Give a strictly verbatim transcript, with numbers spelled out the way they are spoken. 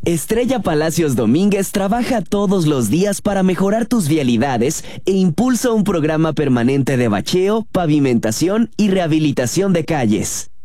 Estrella Palacios Domínguez trabaja todos los días para mejorar tus vialidades e impulsa un programa permanente de bacheo, pavimentación y rehabilitación de calles.